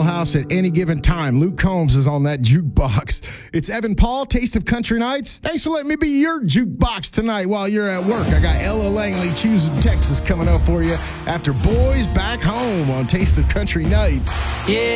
house at any given time. Luke Combs is on that jukebox. It's Evan Paul, Taste of Country Nights. Thanks for letting me be your jukebox tonight while you're at work. I got Ella Langley, Choosing Texas, coming up for you after Boys Back Home on Taste of Country Nights. Yeah.